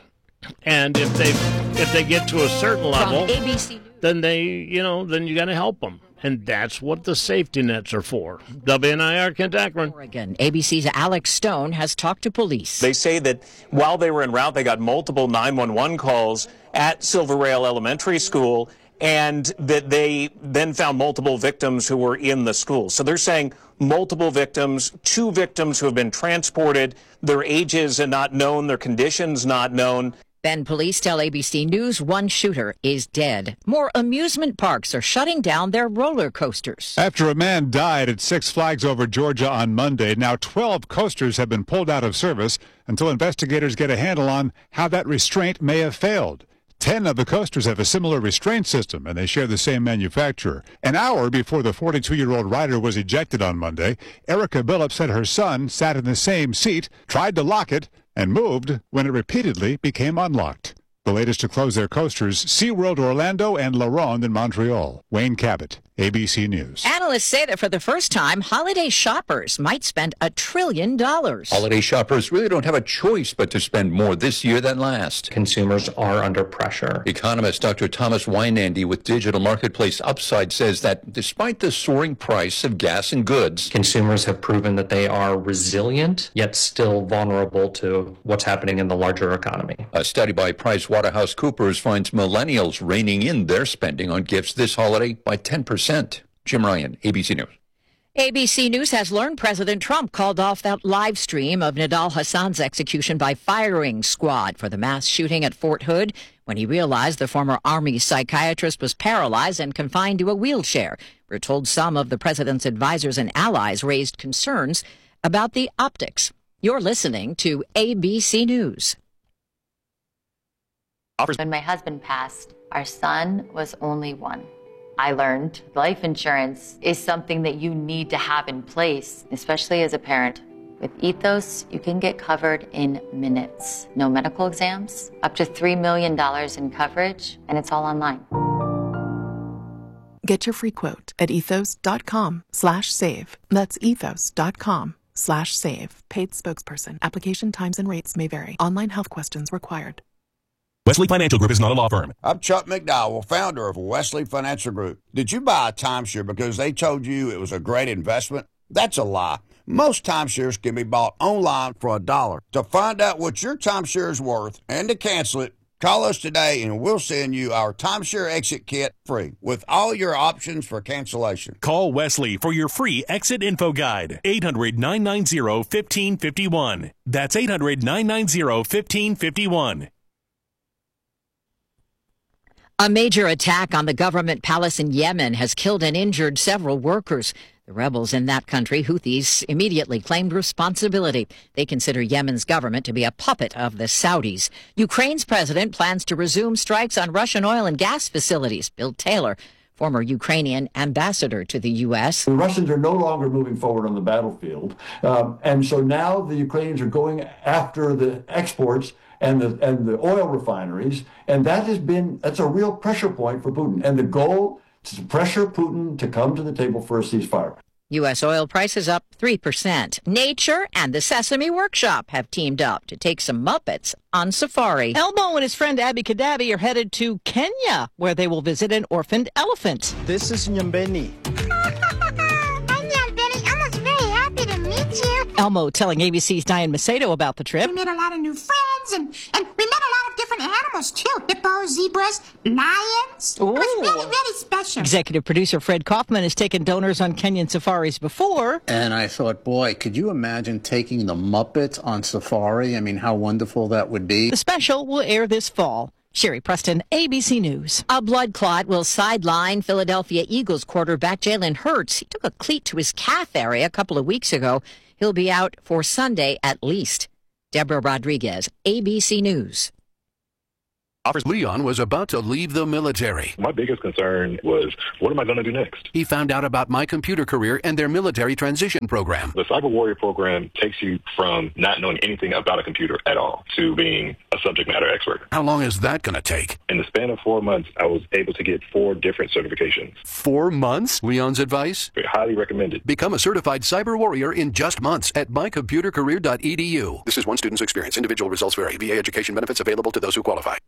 And if they if they get to a certain level, A B C then they, you know, then you got to help them. And that's what the safety nets are for. W N I R, Kent Akron. Oregon. A B C's Alex Stone has talked to police. They say that while they were en route, they got multiple nine one one calls at Silver Rail Elementary School, and that they then found multiple victims who were in the school. So they're saying multiple victims, two victims who have been transported, their ages are not known, their conditions not known. Bend police tell A B C News one shooter is dead. More amusement parks are shutting down their roller coasters. After a man died at Six Flags Over Georgia on Monday, now twelve coasters have been pulled out of service until investigators get a handle on how that restraint may have failed. Ten of the coasters have a similar restraint system, and they share the same manufacturer. An hour before the forty-two-year-old rider was ejected on Monday, Erica Billups said her son sat in the same seat, tried to lock it, and moved when it repeatedly became unlocked. The latest to close their coasters, SeaWorld Orlando and La Ronde in Montreal. Wayne Cabot, A B C News. Analysts say that for the first time, holiday shoppers might spend a trillion dollars. Holiday shoppers really don't have a choice but to spend more this year than last. Consumers are under pressure. Economist Doctor Thomas Weinandy with Digital Marketplace Upside says that despite the soaring price of gas and goods, consumers have proven that they are resilient, yet still vulnerable to what's happening in the larger economy. A study by PricewaterhouseCoopers finds millennials reining in their spending on gifts this holiday by ten percent. Jim Ryan, A B C News. A B C News has learned President Trump called off that live stream of Nidal Hassan's execution by firing squad for the mass shooting at Fort Hood when he realized the former Army psychiatrist was paralyzed and confined to a wheelchair. We're told some of the president's advisors and allies raised concerns about the optics. You're listening to A B C News. When my husband passed, our son was only one. I learned life insurance is something that you need to have in place, especially as a parent. With Ethos, you can get covered in minutes. No medical exams, up to three million dollars in coverage, and it's all online. Get your free quote at ethos.com slash save. That's ethos.com slash save. Paid spokesperson. Application times and rates may vary. Online health questions required. Wesley Financial Group is not a law firm. I'm Chuck McDowell, founder of Wesley Financial Group. Did you buy a timeshare because they told you it was a great investment? That's a lie. Most timeshares can be bought online for a dollar. To find out what your timeshare is worth and to cancel it, call us today and we'll send you our timeshare exit kit free with all your options for cancellation. Call Wesley for your free exit info guide. eight hundred, nine nine zero, one five five one. That's eight hundred, nine nine zero, one five five one. A major attack on the government palace in Yemen has killed and injured several workers. The rebels in that country, Houthis, immediately claimed responsibility. They consider Yemen's government to be a puppet of the Saudis. Ukraine's president plans to resume strikes on Russian oil and gas facilities. Bill Taylor, former Ukrainian ambassador to the U S. The Russians are no longer moving forward on the battlefield. Um, and so now the Ukrainians are going after the exports and the and the oil refineries, and that has been that's a real pressure point for Putin. And the goal is to pressure Putin to come to the table for a ceasefire. U S oil prices up three percent. Nature and the Sesame Workshop have teamed up to take some Muppets on safari. Elmo and his friend Abby Kadabi are headed to Kenya, where they will visit an orphaned elephant. This is Nyambeni. Elmo telling A B C's Diane Macedo about the trip. We made a lot of new friends, and, and we met a lot of different animals, too. Hippos, zebras, lions. Ooh. It was really, really special. Executive producer Fred Kaufman has taken donors on Kenyan safaris before. And I thought, boy, could you imagine taking the Muppets on safari? I mean, how wonderful that would be. The special will air this fall. Sherry Preston, A B C News. A blood clot will sideline Philadelphia Eagles quarterback Jalen Hurts. He took a cleat to his calf area a couple of weeks ago. He'll be out for Sunday at least. Deborah Rodriguez, A B C News. Leon was about to leave the military. My biggest concern was, what am I going to do next? He found out about My Computer Career and their military transition program. The Cyber Warrior program takes you from not knowing anything about a computer at all to being a subject matter expert. How long is that going to take? In the span of four months, I was able to get four different certifications. Four months? Leon's advice? Highly recommended. Become a certified cyber warrior in just months at my computer career dot e d u. This is one student's experience. Individual results vary. V A education benefits available to those who qualify.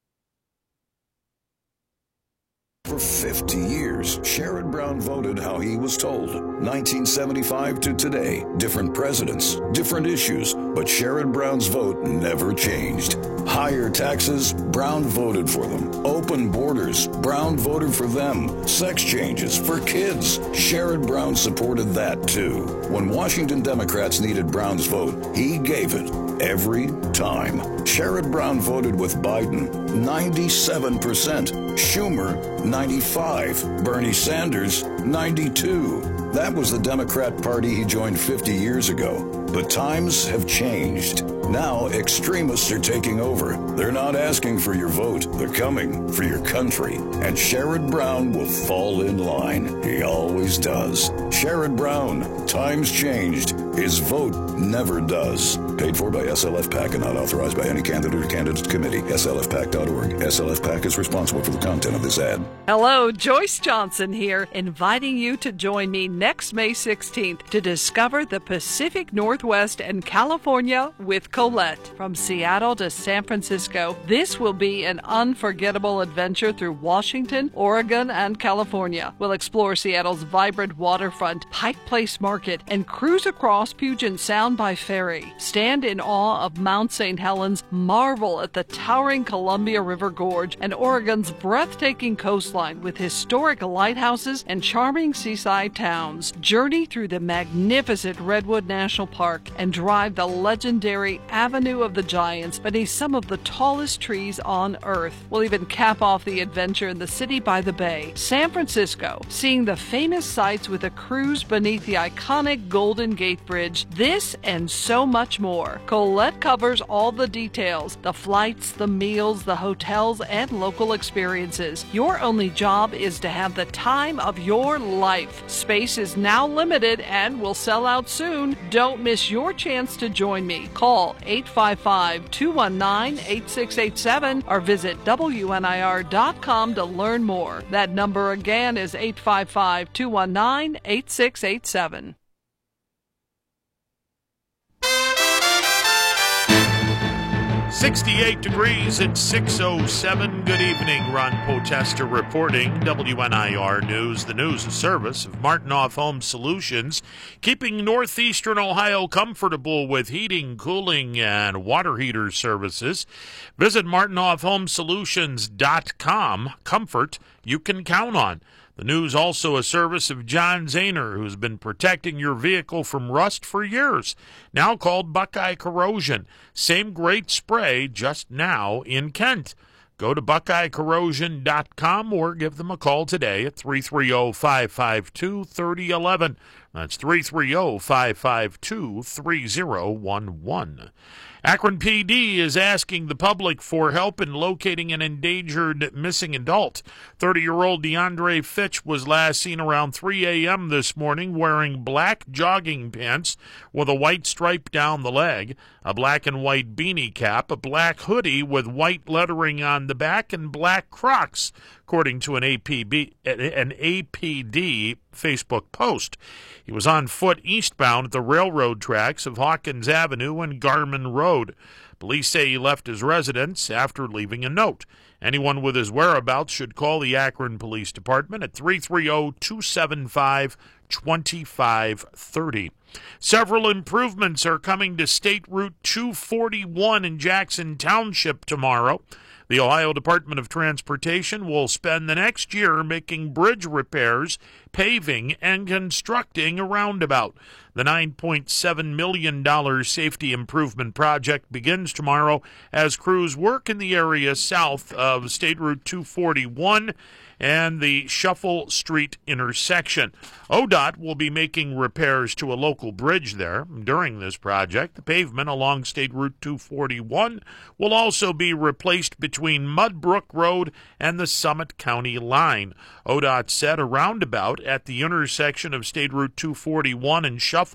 For fifty years, Sherrod Brown voted how he was told. nineteen seventy-five to today, different presidents, different issues, but Sherrod Brown's vote never changed. Higher taxes, Brown voted for them. Open borders, Brown voted for them. Sex changes for kids, Sherrod Brown supported that too. When Washington Democrats needed Brown's vote, he gave it every time. Sherrod Brown voted with Biden, ninety-seven percent. Schumer, ninety-five. Bernie Sanders, ninety-two. That was the Democrat Party he joined fifty years ago. But times have changed. Now extremists are taking over. They're not asking for your vote. They're coming for your country. And Sherrod Brown will fall in line. He always does. Sherrod Brown, times changed. His vote never does. Paid for by S L F PAC and not authorized by any candidate or candidate committee. S L F PAC dot org. S L F PAC is responsible for the content of this ad. Hello, Joyce Johnson here, inviting you to join me next May sixteenth to discover the Pacific Northwest and California with Colette. From Seattle to San Francisco, this will be an unforgettable adventure through Washington, Oregon, and California. We'll explore Seattle's vibrant waterfront, Pike Place Market, and cruise across Puget Sound by ferry. Stand in awe of Mount Saint Helens, marvel at the towering Columbia River Gorge, and Oregon's breathtaking coastline with historic lighthouses and charming seaside towns. Journey through the magnificent Redwood National Park and drive the legendary Avenue of the Giants beneath some of the tallest trees on Earth. We'll even cap off the adventure in the city by the bay, San Francisco, seeing the famous sights with a cruise beneath the iconic Golden Gate Bridge. This and so much more. Colette covers all the details, the flights, the meals, the hotels, and local experiences. Your only job is to have the time of your life. Space is now limited and will sell out soon. Don't miss your chance to join me. Call eight five five, two one nine, eight six eight seven or visit W N I R dot com to learn more. That number again is eight five five, two one nine, eight six eight seven. sixty-eight degrees at six oh seven. Good evening. Ron Potester reporting. W N I R News, the news service of Martinoff Home Solutions, keeping northeastern Ohio comfortable with heating, cooling, and water heater services. Visit Martinoff Home Solutions dot com. Comfort you can count on. The news also a service of John Zahner, who's been protecting your vehicle from rust for years, now called Buckeye Corrosion. Same great spray, just now in Kent. Go to Buckeye Corrosion dot com or give them a call today at three three zero, five five two, three zero one one. That's three three zero, five five two, three zero one one. Akron P D is asking the public for help in locating an endangered missing adult. thirty-year-old DeAndre Fitch was last seen around three a.m. this morning wearing black jogging pants with a white stripe down the leg, a black and white beanie cap, a black hoodie with white lettering on the back, and black Crocs, according to an A P B, an A P D Facebook post. He was on foot eastbound at the railroad tracks of Hawkins Avenue and Garman Road. Police say he left his residence after leaving a note. Anyone with his whereabouts should call the Akron Police Department at three three zero, two seven five, two five three zero. Several improvements are coming to State Route two forty-one in Jackson Township tomorrow. The Ohio Department of Transportation will spend the next year making bridge repairs paving and constructing a roundabout. The nine point seven million dollars safety improvement project begins tomorrow as crews work in the area south of State Route two forty-one and the Shuffle Street intersection. O D O T will be making repairs to a local bridge there during this project. The pavement along State Route two forty-one will also be replaced between Mudbrook Road and the Summit County line. O D O T said a roundabout at the intersection of State Route two forty-one and Shuffle